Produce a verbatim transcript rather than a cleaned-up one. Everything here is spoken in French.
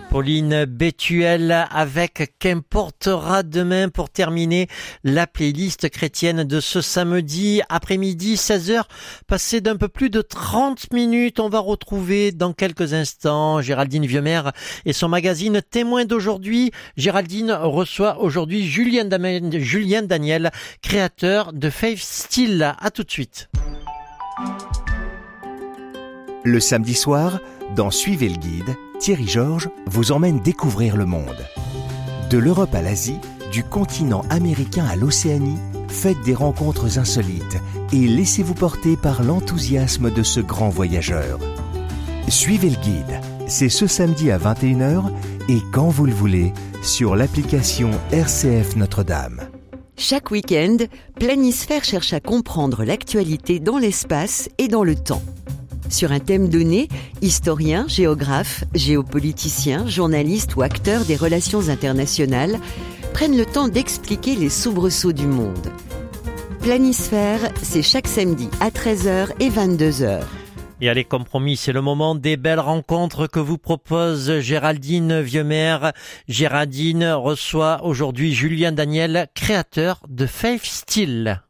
Pauline Bétuel avec Qu'importera demain pour terminer la playlist chrétienne de ce samedi après-midi, seize heures, passé d'un peu plus de trente minutes. On va retrouver dans quelques instants Géraldine Vieumer et son magazine Témoin d'aujourd'hui. Géraldine reçoit aujourd'hui Julien Dam- Julien Daniel, créateur de Faith Still. À tout de suite. Le samedi soir, dans Suivez le guide, Thierry Georges vous emmène découvrir le monde. De l'Europe à l'Asie, du continent américain à l'Océanie, faites des rencontres insolites et laissez-vous porter par l'enthousiasme de ce grand voyageur. Suivez le guide, c'est ce samedi à vingt et une heures et quand vous le voulez, sur l'application R C F Notre-Dame. Chaque week-end, Planisphère cherche à comprendre l'actualité dans l'espace et dans le temps. Sur un thème donné, historiens, géographes, géopoliticiens, journalistes ou acteurs des relations internationales prennent le temps d'expliquer les soubresauts du monde. Planisphère, c'est chaque samedi à treize heures et vingt-deux heures. Et allez, compromis, c'est le moment des belles rencontres que vous propose Géraldine Vieumer. Géraldine reçoit aujourd'hui Julien Daniel, créateur de Faith Still.